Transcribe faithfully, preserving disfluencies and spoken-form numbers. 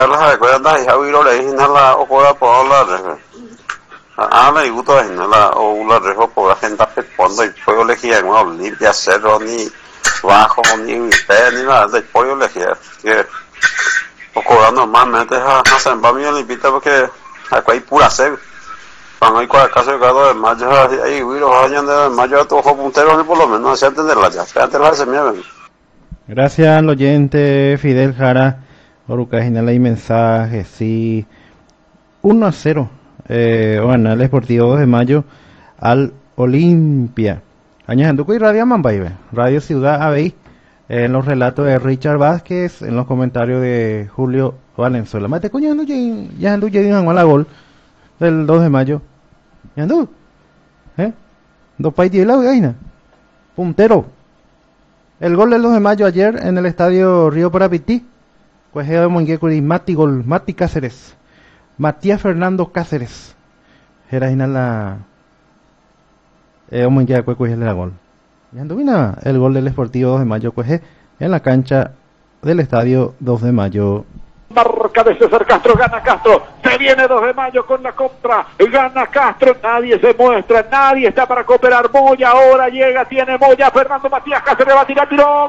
Las recuerdas y Javier le dije la o por hablar. Ah, me gusta la o la rejo por la gente responde y pollo elegir no limpia cero ni bajo ni ni nada de pollo elegir que o cobrar normalmente hacen para mí limpita porque acá hay pura sed. Cuando hay cualquier caso de cada de mayo ahí los años de mayo todos punteros por lo menos se entenderla ya. Antes la se me ven. Gracias al oyente Fidel Jara por ocasionar el mensaje, sí. uno a cero. Eh, bueno, el Sportivo dos de mayo al Olimpia. Añajanduco y Radio Mambaibe, Radio Ciudad A B I, eh, en los relatos de Richard Vázquez, en los comentarios de Julio Valenzuela. Mate coño, ya andu llegando a la gol del dos de mayo. Ya andu, ¿eh? Dos países de la gaina. Puntero. El gol del dos de mayo ayer en el estadio Río Parapití. Pues era un Mati Gol, Mati Cáceres. Matías Fernando Cáceres. Era la eh un que fue la gol. Y anduvina el gol del Sportivo dos de mayo pues en la cancha del estadio dos de mayo. Marca de César Castro, gana Castro, se viene dos de mayo con la contra, gana Castro, nadie se muestra, nadie está para cooperar. Moya ahora llega, tiene Moya, Fernando Matías Cáceres va a tirar, tiró.